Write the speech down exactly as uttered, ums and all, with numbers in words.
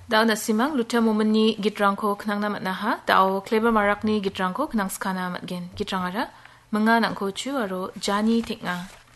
Daw na simang luta moment ni gitrangko knang namat naha. Daw Clever Marak ni gitrangko knang skana mat gen. Gitrangara. Mga nangko chu aro jani tiknga.